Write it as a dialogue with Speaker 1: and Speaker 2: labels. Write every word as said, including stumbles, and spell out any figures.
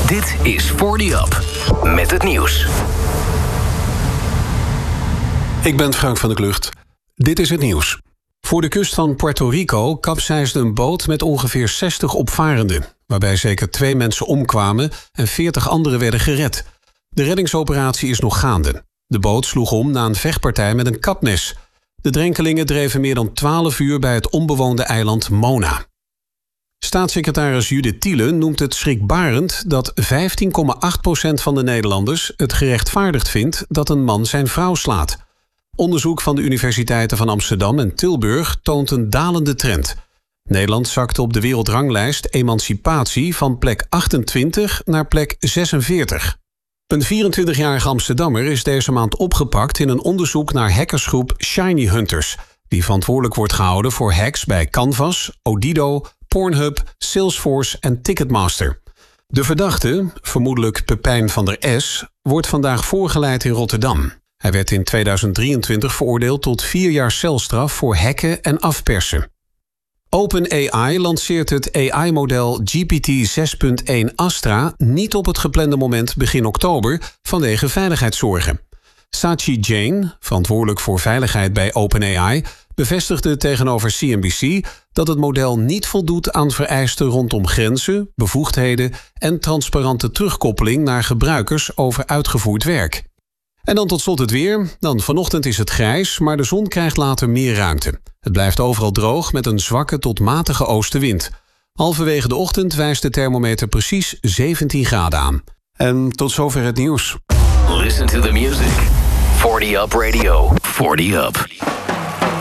Speaker 1: Dit is forty Up, met het nieuws.
Speaker 2: Ik ben Frank van der Klucht. Dit is het nieuws. Voor de kust van Puerto Rico kapseisde een boot met ongeveer zestig opvarenden, waarbij zeker twee mensen omkwamen en veertig anderen werden gered. De reddingsoperatie is nog gaande. De boot sloeg om na een vechtpartij met een kapmes. De drenkelingen dreven meer dan twaalf uur bij het onbewoonde eiland Mona. Staatssecretaris Judith Thiele noemt het schrikbarend dat vijftien komma acht procent van de Nederlanders het gerechtvaardigd vindt dat een man zijn vrouw slaat. Onderzoek van de universiteiten van Amsterdam en Tilburg toont een dalende trend. Nederland zakte op de wereldranglijst emancipatie van plek achtentwintig naar plek zesenveertig. Een vierentwintigjarige Amsterdammer is deze maand opgepakt in een onderzoek naar hackersgroep Shiny Hunters, die verantwoordelijk wordt gehouden voor hacks bij Canvas, Odido, Pornhub, Salesforce en Ticketmaster. De verdachte, vermoedelijk Pepijn van der S, wordt vandaag voorgeleid in Rotterdam. Hij werd in tweeduizend drieëntwintig veroordeeld tot vier jaar celstraf voor hacken en afpersen. OpenAI lanceert het A I-model G P T zes punt één Astra niet op het geplande moment begin oktober vanwege veiligheidszorgen. Sachi Jain, verantwoordelijk voor veiligheid bij OpenAI, bevestigde tegenover C N B C dat het model niet voldoet aan vereisten rondom grenzen, bevoegdheden en transparante terugkoppeling naar gebruikers over uitgevoerd werk. En dan tot slot het weer. Dan vanochtend is het grijs, maar de zon krijgt later meer ruimte. Het blijft overal droog met een zwakke tot matige oostenwind. Halverwege de ochtend wijst de thermometer precies zeventien graden aan. En tot zover het nieuws.
Speaker 1: Listen to the music. forty Up Radio. forty Up.